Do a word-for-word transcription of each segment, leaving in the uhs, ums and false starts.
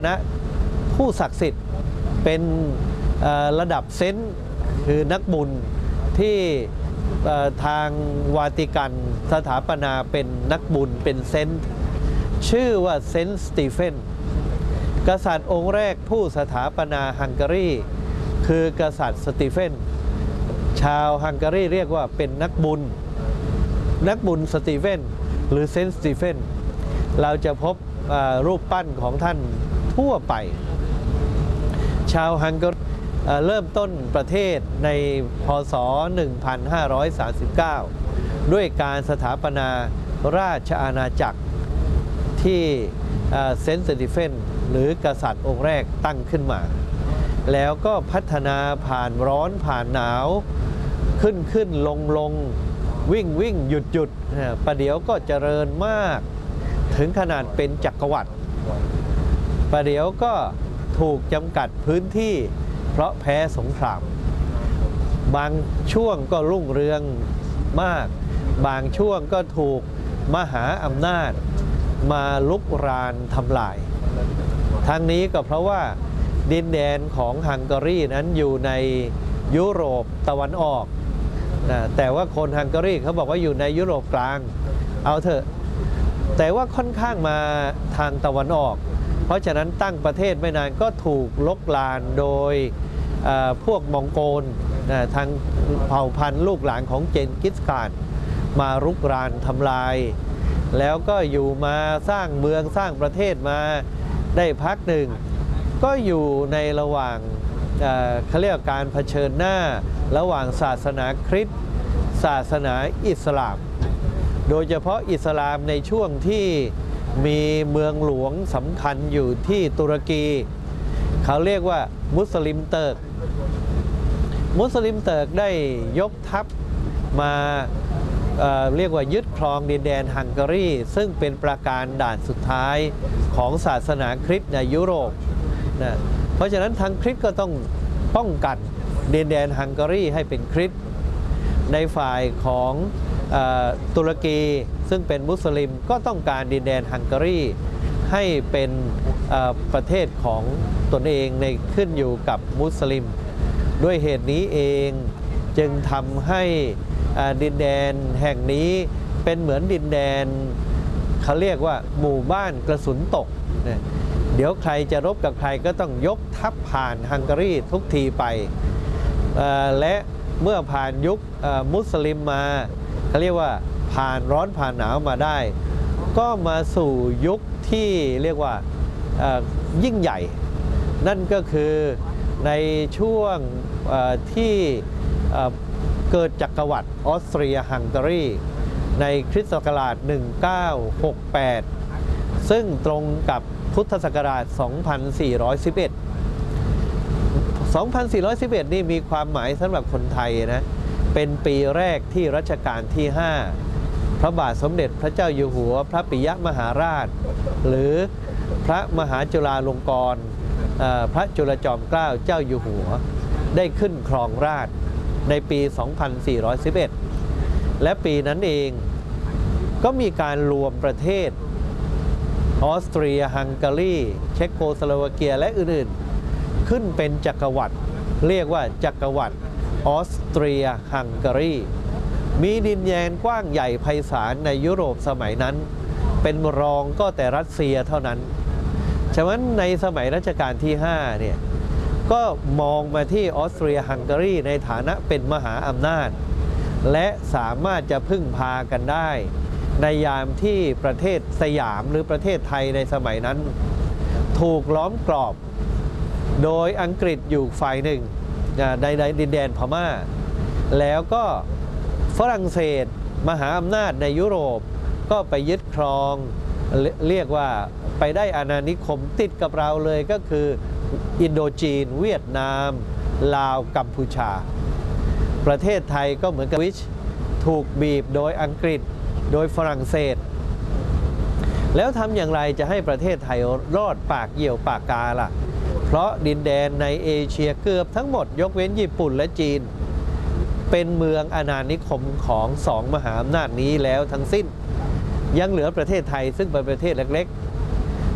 นะผู้ศักดิ์สิทธิ์เป็นระดับเซนต์คือนักบุญที่ทางวาติกันสถาปนาเป็นนักบุญเป็นเซนต์ชื่อว่าเซนต์สตีเฟนกษัตริย์องค์แรกผู้สถาปนาฮังการีคือกษัตริย์สตีเฟนชาวฮังการีเรียกว่าเป็นนักบุญนักบุญสตีเฟนหรือเซนต์สตีเฟนเราจะพบรูปปั้นของท่านทั่วไปชาวฮังการีเริ่มต้นประเทศในพ.ศ. หนึ่งพันห้าร้อยสามสิบเก้า ด้วยการสถาปนาราชอาณาจักรที่เซนต์สตีเฟนหรือกษัตริย์องค์แรกตั้งขึ้นมาแล้วก็พัฒนาผ่านร้อนผ่านหนาวขึ้นขึ้นลงลงวิ่งวิ่งหยุดหยุดประเดี๋ยวก็เจริญมากถึงขนาดเป็นจักรวรรดิประเดี๋ยวก็ถูกจำกัดพื้นที่เพราะแพ้สงครามบางช่วงก็รุ่งเรืองมากบางช่วงก็ถูกมหาอำนาจมาลุกรานทำลายทั้งนี้ก็เพราะว่าดินแดนของฮังการีนั้นอยู่ในยุโรปตะวันออกนะแต่ว่าคนฮังการีเขาบอกว่าอยู่ในยุโรปกลางเอาเถอะแต่ว่าค่อนข้างมาทางตะวันออกเพราะฉะนั้นตั้งประเทศไม่นานก็ถูกลบลานโดยพวกมองโกลทางเผ่าพันธุ์ลูกหลานของเจนกิสข่านมารุกรานทำลายแล้วก็อยู่มาสร้างเมืองสร้างประเทศมาได้พักหนึ่งก็อยู่ในระหว่างเขาเรียกการเผชิญหน้าระหว่างศาสนาคริสต์ศาสนาอิสลามโดยเฉพาะอิสลามในช่วงที่มีเมืองหลวงสำคัญอยู่ที่ตุรกีเขาเรียกว่ามุสลิมเติร์กมุสลิมเติร์กได้ยกทัพมาเอ่อเรียกว่ายึดครองดินแดนฮังการีซึ่งเป็นประการด่านสุดท้ายของศาสนาคริสต์ในยุโรปนะเพราะฉะนั้นทางคริสต์ก็ต้องป้องกันดินแดนฮังการีให้เป็นคริสต์ในฝ่ายของตุรกีซึ่งเป็นมุสลิมก็ต้องการดินแดนฮังการีให้เป็นประเทศของตนเองในขึ้นอยู่กับมุสลิมด้วยเหตุนี้เองจึงทำให้ดินแดนแห่งนี้เป็นเหมือนดินแดนเขาเรียกว่าหมู่บ้านกระสุนตกเดี๋ยวใครจะรบกับใครก็ต้องยกทัพผ่านฮังการีทุกทีไปและเมื่อผ่านยุคมุสลิมมาเขาเรียกว่าผ่านร้อนผ่านหนาวมาได้ก็มาสู่ยุคที่เรียกว่ายิ่งใหญ่นั่นก็คือในช่วงที่เกิดจักรวรรดิออสเตรียฮังการีในคริสตศักราชหนึ่งพันเก้าร้อยหกสิบแปดซึ่งตรงกับพุทธศักราชสองพันสี่ร้อยสิบเอ็ด สองพันสี่ร้อยสิบเอ็ดนี่มีความหมายสำหรับคนไทยนะเป็นปีแรกที่รัชกาลที่ห้าพระบาทสมเด็จพระเจ้าอยู่หัวพระปิยมหาราชหรือพระมหาจุฬาลงกรณ์พระจุลจอมเกล้าเจ้าอยู่หัวได้ขึ้นครองราชย์ในปี สองพันสี่ร้อยสิบเอ็ด และปีนั้นเองก็มีการรวมประเทศออสเตรียฮังการีเช็กโกสโลวาเกียและอื่นๆขึ้นเป็นจักรวรรดิเรียกว่าจักรวรรดิออสเตรียฮังการีมีดินแดนกว้างใหญ่ไพศาลในยุโรปสมัยนั้นเป็นรองก็แต่รัสเซียเท่านั้นฉะนั้นในสมัยรัชกาลที่ห้าเนี่ยก็มองมาที่ออสเตรียฮังการีในฐานะเป็นมหาอำนาจและสามารถจะพึ่งพากันได้ในยามที่ประเทศสยามหรือประเทศไทยในสมัยนั้นถูกล้อมกรอบโดยอังกฤษอยู่ฝ่ายหนึ่งในดินแดนพม่าแล้วก็ฝรั่งเศสมหาอำนาจในยุโรปก็ไปยึดครองเรียกว่าไปได้อาณานิคมติดกับเราเลยก็คืออินโดจีนเวียดนามลาวกัมพูชาประเทศไทยก็เหมือนกับวิชถูกบีบโดยอังกฤษโดยฝรั่งเศสแล้วทำอย่างไรจะให้ประเทศไทยรอดปากเหี่ยวปากกาล่ะเพราะดินแดนในเอเชียเกือบทั้งหมดยกเว้นญี่ปุ่นและจีนเป็นเมืองอาณานิคมของสองมหาอำนาจนี้แล้วทั้งสิ้นยังเหลือประเทศไทยซึ่งเป็นประเทศเล็กๆ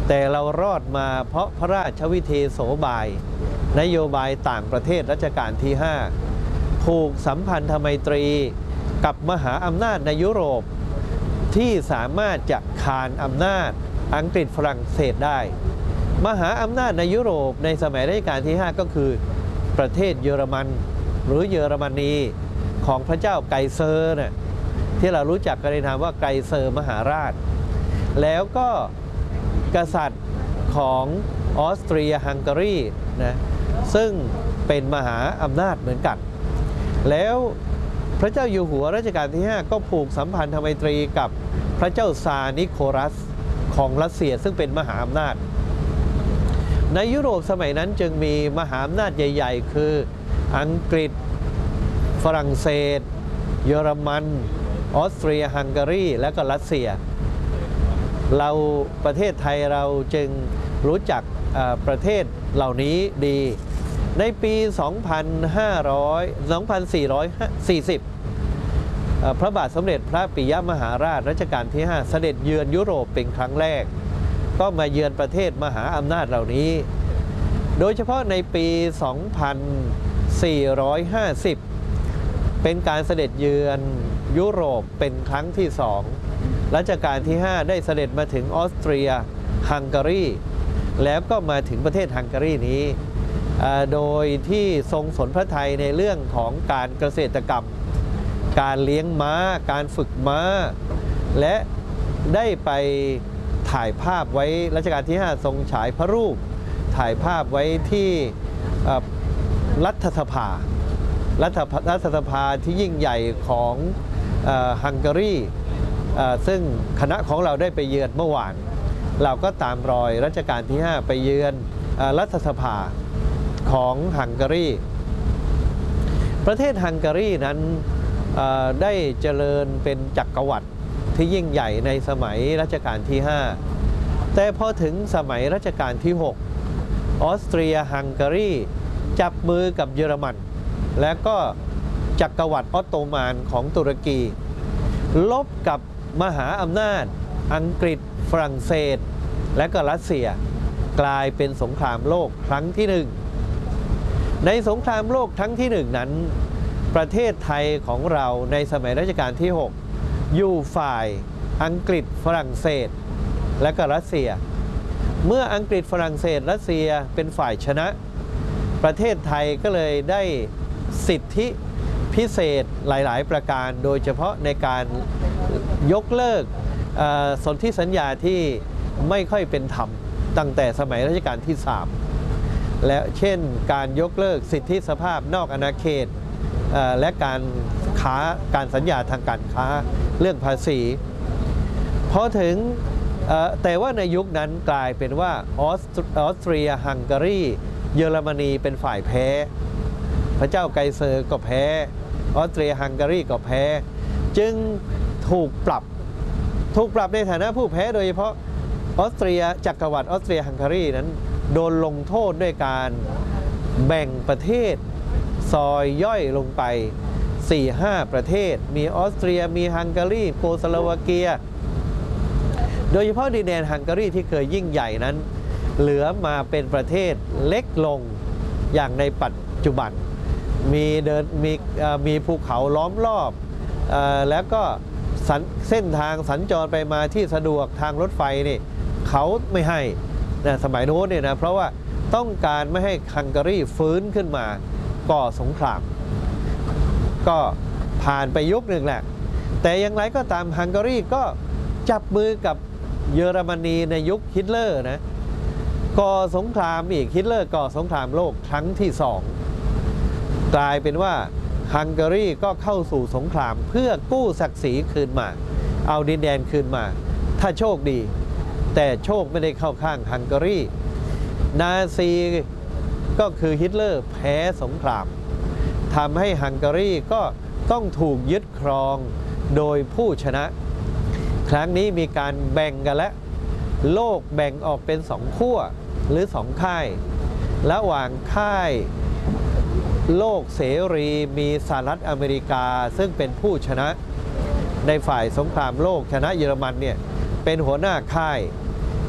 แต่เรารอดมาเพราะพระราชวิเทโสบายนโยบายต่างประเทศรัชกาลที่ห้าผูกสัมพันธไมตรีกับมหาอำนาจในยุโรปที่สามารถจะคานอำนาจอังกฤษฝรั่งเศสได้มหาอำนาจในยุโรปในสมัยรัชกาลที่ห้าก็คือประเทศเยอรมันหรือเยอรมนีของพระเจ้าไกเซอร์เนี่ยที่เรารู้จักกันในนามว่าไกเซอร์มหาราชแล้วก็กษัตริย์ของออสเตรียฮังการีนะซึ่งเป็นมหาอำนาจเหมือนกันแล้วพระเจ้าอยู่หัวรัชกาลที่ห้าก็ผูกสัมพันธไมตรีกับพระเจ้าซาร์นิโคลัสของรัสเซียซึ่งเป็นมหาอำนาจในยุโรปสมัยนั้นจึงมีมหาอำนาจใหญ่ๆคืออังกฤษฝรั่งเศสเยอรมันออสเตรียฮังการีและก็รัสเซียเราประเทศไทยเราจึงรู้จักประเทศเหล่านี้ดีในปี สองพันสี่ร้อยสี่สิบ พระบาทสมเด็จพระปิยมหาราชรัชกาลที่ห้าเสด็จเยือนยุโรปเป็นครั้งแรกก็มาเยือนประเทศมหาอำนาจเหล่านี้โดยเฉพาะในปี สองพันสี่ร้อยห้าสิบ เป็นการเสด็จเยือนยุโรปเป็นครั้งที่สองรัชกาลที่ห้าได้เสด็จมาถึงออสเตรียฮังการีแล้วก็มาถึงประเทศฮังการีนี้โดยที่ทรงสนพระทัยในเรื่องของการเกษตรกรรมการเลี้ยงม้าการฝึกม้าและได้ไปถ่ายภาพไว้รัชกาลที่ห้าทรงฉายพระรูปถ่ายภาพไว้ที่รัฐสภารัฐรัฐสภาที่ยิ่งใหญ่ของฮังการีซึ่งคณะของเราได้ไปเยือนเมื่อวานเราก็ตามรอยรัชกาลที่ห้าไปเยือนรัฐสภาของฮังการีประเทศฮังการีนั้นได้เจริญเป็นจักรวรรดิที่ยิ่งใหญ่ในสมัยรัชกาลที่ห้าแต่พอถึงสมัยรัชกาลที่หกออสเตรียฮังการีจับมือกับเยอรมันและก็จักรวรรดิออตโตมันของตุรกีลบกับมหาอำนาจอังกฤษฝรั่งเศสและก็รัสเซียกลายเป็นสงครามโลกครั้งที่หนึ่งในสงครามโลกครั้งที่หนึ่งนั้นประเทศไทยของเราในสมัยรัชกาลที่หกอยู่ฝ่ายอังกฤษฝรั่งเศสและก็รัสเซียเมื่ออังกฤษฝรั่งเศสรัสเซียเป็นฝ่ายชนะประเทศไทยก็เลยได้สิทธิพิเศษหลายๆประการโดยเฉพาะในการยกเลิกสนธิสัญญาที่ไม่ค่อยเป็นธรรมตั้งแต่สมัยรัชกาลที่สามและเช่นการยกเลิกสิทธิสภาพนอกอาณาเขตและการค้าการสัญญาทางการค้าเรื่องภาษีพอถึงแต่ว่าในยุคนั้นกลายเป็นว่าออสเตรียฮังการีเยอรมนีเป็นฝ่ายแพ้พระเจ้าไกเซอร์ก็แพ้ออสเตรียฮังการีก็แพ้จึงถูกปรับถูกปรับในฐานะผู้แพ้โดยเฉพาะออสเตรียจักรวรรดิออสเตรียฮังการีนั้นโดนลงโทษด้วยการแบ่งประเทศซอยย่อยลงไป สี่ห้า ประเทศมีออสเตรียมีฮังการีโกสโลวาเกียโดยเฉพาะดินแดนฮังการีที่เคยยิ่งใหญ่นั้นเหลือมาเป็นประเทศเล็กลงอย่างในปัจจุบันมีเดินมีมีภูเขาล้อมรอบแล้วก็เส้นทางสัญจรไปมาที่สะดวกทางรถไฟนี่เขาไม่ให้นะสมัยโน้นเนี่ยนะเพราะว่าต้องการไม่ให้ฮังการีฟื้นขึ้นมาก่อสงครามก็ผ่านไปยุคหนึ่งแหละแต่อย่างไรก็ตามฮังการีก็จับมือกับเยอรมนีในยุคฮิตเลอร์นะก่อสงครามอีกฮิตเลอร์ก่อสงครามโลกครั้งที่สองกลายเป็นว่าฮังการีก็เข้าสู่สงครามเพื่อกู้ศักดิ์ศรีคืนมาเอาดินแดนคืนมาถ้าโชคดีแต่โชคไม่ได้เข้าข้างฮังการีนาซีก็คือฮิตเลอร์แพ้สงครามทำให้ฮังการีก็ต้องถูกยึดครองโดยผู้ชนะครั้งนี้มีการแบ่งกันและโลกแบ่งออกเป็นสองขั้วหรือสองค่ายระหว่างค่ายโลกเสรีมีสหรัฐอเมริกาซึ่งเป็นผู้ชนะในฝ่ายสงครามโลกชนะเยอรมันเนี่ยเป็นหัวหน้าค่าย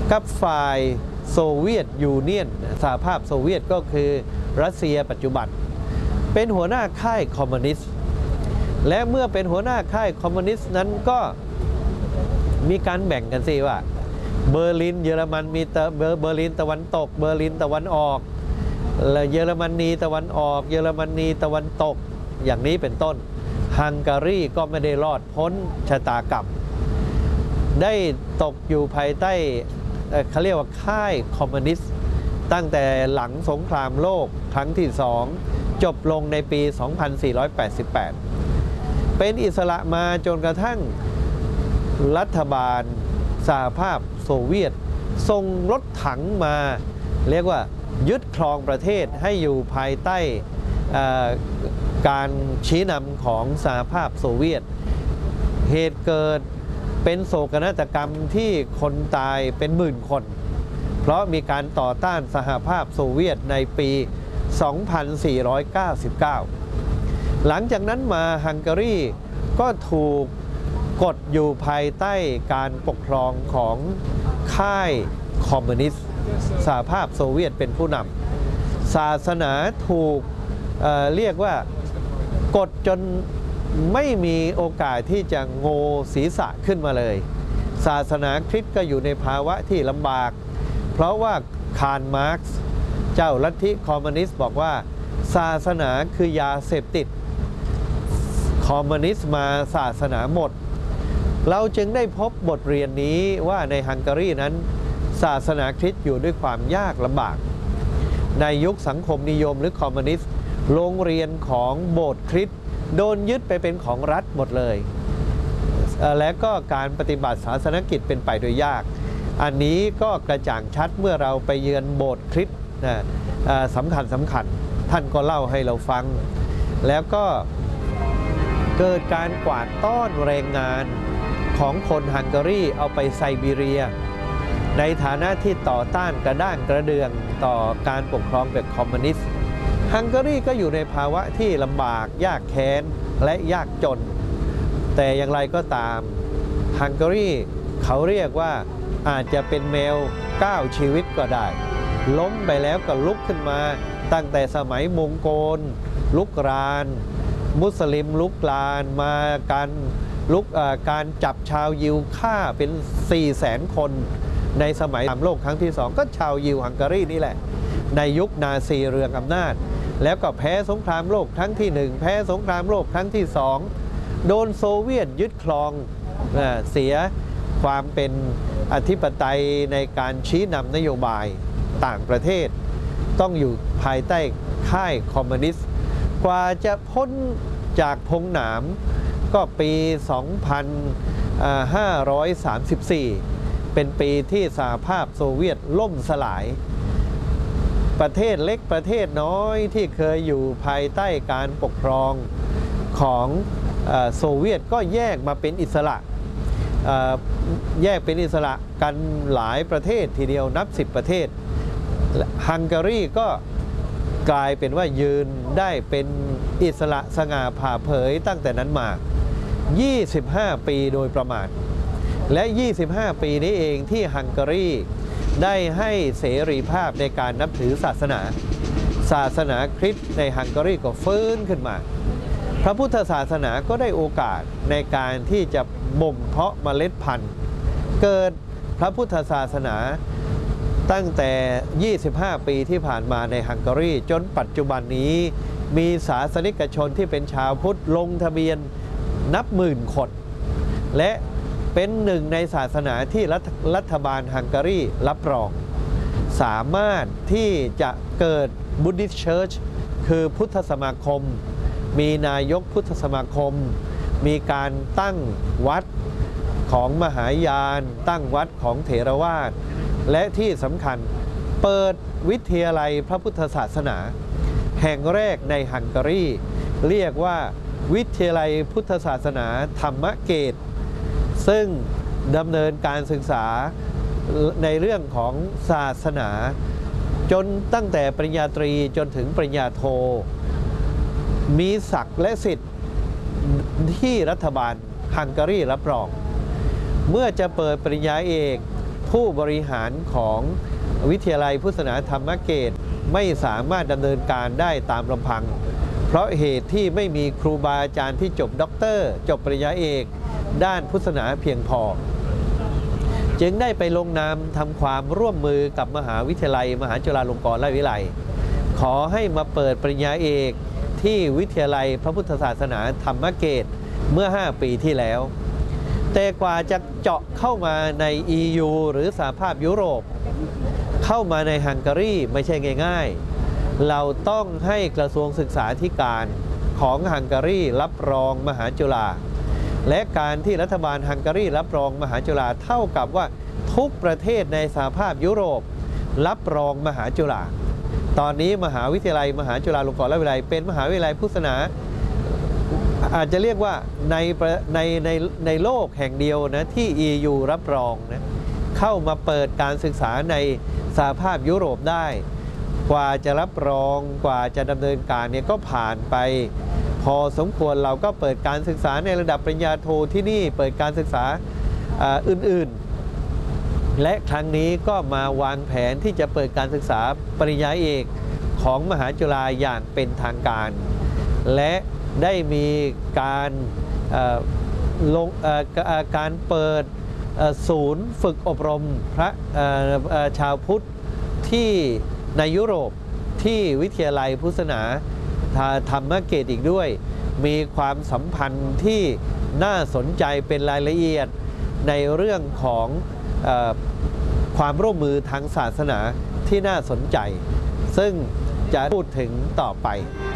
กับฝ่ายโซเวียตยูเนียนสหภาพโซเวียตก็คือรัสเซียปัจจุบันเป็นหัวหน้าค่ายคอมมิวนิสต์และเมื่อเป็นหัวหน้าค่ายคอมมิวนิสต์นั้นก็มีการแบ่งกันสิว่าเบอร์ลินเยอรมันมีเบอร์เบอร์ลินตะวันตกเบอร์ลินตะวันออกและเยอรมนีตะวันออกเยอรมนีตะวันตกอย่างนี้เป็นต้นฮังการีก็ไม่ได้รอดพ้นชะตากรรมได้ตกอยู่ภายใต้เขาเรียกว่าค่ายคอมมิวนิสต์ตั้งแต่หลังสงครามโลกครั้งที่สองจบลงในปี สองพันสี่ร้อยแปดสิบแปด เป็นอิสระมาจนกระทั่งรัฐบาลสหภาพโซเวียตส่งรถถังมาเรียกว่ายึดครองประเทศให้อยู่ภายใต้การชี้นำของสหภาพโซเวียตเหตุเกิดเป็นโศกนาฏกรรมที่คนตายเป็นหมื่นคนเพราะมีการต่อต้านสหภาพโซเวียตในปี สองพันสี่ร้อยเก้าสิบเก้า หลังจากนั้นมาฮังการีก็ถูกกดอยู่ภายใต้การปกครองของค่ายคอมมิวนิสต์สหภาพโซเวียตเป็นผู้นำศาสนาถูก เอ่อ เรียกว่ากดจนไม่มีโอกาสที่จะโงศีรษะขึ้นมาเลยศาสนาคริสต์ก็อยู่ในภาวะที่ลำบากเพราะว่าคาร์ล มาร์กซ์เจ้าลัทธิคอมมิวนิสต์บอกว่าศาสนาคือยาเสพติดคอมมิวนิสต์มาศาสนาหมดเราจึงได้พบบทเรียนนี้ว่าในฮังการีนั้นศาสนาคริสต์อยู่ด้วยความยากลำบากในยุคสังคมนิยมหรือคอมมิวนิสต์โรงเรียนของโบสถ์คริสต์โดนยึดไปเป็นของรัฐหมดเลยและก็การปฏิบัติศาสนกิจเป็นไปโดยยากอันนี้ก็กระจ่างชัดเมื่อเราไปเยือนโบสถ์คริสต์นะสำคัญสำคัญท่านก็เล่าให้เราฟังแล้วก็เกิดการกวาดต้อนแรงงานของคนฮังการีเอาไปไซบีเรียในฐานะที่ต่อต้านกระด้างกระเดืองต่อการปกครองแบบคอมมิวนิสต์ฮังการีก็อยู่ในภาวะที่ลำบากยากแค้นและยากจนแต่อย่างไรก็ตามฮังการีเขาเรียกว่าอาจจะเป็นแมวก้าวชีวิตก็ได้ล้มไปแล้วก็ลุกขึ้นมาตั้งแต่สมัยมองโกลลุกรานมุสลิมลุกรานมาการลุกการจับชาวยิวฆ่าเป็น สี่แสน คนในสมัยสงครามโลกครั้งที่สองก็ชาวยิวฮังการีนี่แหละในยุคนาซีเรืองอำนาจแล้วก็แพ้สงครามโลกครั้งที่หนึ่งแพ้สงครามโลกครั้งที่สองโดนโซเวียตยึดครองเสียความเป็นอธิปไตยในการชี้นำนโยบายต่างประเทศต้องอยู่ภายใต้ค่ายคอมมิวนิสต์กว่าจะพ้นจากพงหนามก็ปี สองพันห้าร้อยสามสิบสี่ เป็นปีที่สหภาพโซเวียตล่มสลายประเทศเล็กประเทศน้อยที่เคยอยู่ภายใต้การปกครองของโซเวียตก็แยกมาเป็นอิสระแยกเป็นอิสระกันหลายประเทศทีเดียวนับสิบประเทศฮังการีก็กลายเป็นว่ายืนได้เป็นอิสระสง่าผ่าเผยตั้งแต่นั้นมายี่สิบห้าปีโดยประมาณและยี่สิบห้าปีนี้เองที่ฮังการีได้ให้เสรีภาพในการนับถือศาสนาศาสนาคริสต์ในฮังการีก็ฟื้นขึ้นมาพระพุทธศาสนาก็ได้โอกาสในการที่จะบ่มเพาะเมล็ดพันธุ์เกิดพระพุทธศาสนาตั้งแต่ยี่สิบห้าปีที่ผ่านมาในฮังการีจนปัจจุบันนี้มีศาสนิกชนที่เป็นชาวพุทธลงทะเบียนนับหมื่นคนและเป็นหนึ่งในศาสนาที่รัฐรัฐบาลฮังการีรับรองสามารถที่จะเกิด Buddhist Church คือพุทธสมาคมมีนายกพุทธสมาคมมีการตั้งวัดของมหายานตั้งวัดของเถรวาทและที่สำคัญเปิดวิทยาลัยพระพุทธศาสนาแห่งแรกในฮังการีเรียกว่าวิทยาลัยพุทธศาสนาธรรมเกตซึ่งดำเนินการศึกษาในเรื่องของศาสนาจนตั้งแต่ปริญญาตรีจนถึงปริญญาโทมีศักดิ์และสิทธิ์ที่รัฐบาลฮังการีรับรองเมื่อจะเปิดปริญญาเอกทุผู้บริหารของวิทยาลัยพุทธศาสนาธรรมเกตไม่สามารถดำเนินการได้ตามลำพังเพราะเหตุที่ไม่มีครูบาอาจารย์ที่จบด็อกเตอร์จบปริญญาเอกด้านพุทธศาสนาเพียงพอจึงได้ไปลงนามทำความร่วมมือกับมหาวิทยาลัยมหาจุฬาลงกรณราชวิทยาลัยขอให้มาเปิดปริญญาเอกที่วิทยาลัยพระพุทธศาสนาธรรมเกตเมื่อห้าปีที่แล้วแต่กว่าจะเจาะเข้ามาใน อี ยู หรือสหภาพยุโรปเข้ามาในฮังการีไม่ใช่ง่ายๆเราต้องให้กระทรวงศึกษาธิการของฮังการีรับรองมหาจุฬาและการที่รัฐบาลฮังการีรับรองมหาจุฬาเท่ากับว่าทุกประเทศในสหภาพยุโรปรับรองมหาจุฬาตอนนี้มหาวิทยาลัยมหาจุฬาลงกรณราชวิทยาลัยเป็นมหาวิทยาลัยพุทธศาสนาอาจจะเรียกว่าในในในในโลกแห่งเดียวนะที่ อี ยู รับรองนะเข้ามาเปิดการศึกษาในสหภาพยุโรปได้กว่าจะรับรองกว่าจะดำเนินการเนี่ยก็ผ่านไปพอสมควรเราก็เปิดการศึกษาในระดับปริญญาโทที่นี่เปิดการศึกษาอื่นๆและครั้งนี้ก็มาวางแผนที่จะเปิดการศึกษาปริญญาเอกของมหาจุฬาอย่างเป็นทางการและได้มีการลงการเปิดศูนย์ฝึกอบรมพระชาวพุทธที่ในยุโรปที่วิทยาลัยพุทธศาสนาธรรมเกตอีกด้วยมีความสัมพันธ์ที่น่าสนใจเป็นรายละเอียดในเรื่องของเอ่อความร่วมมือทางศาสนาที่น่าสนใจซึ่งจะพูดถึงต่อไป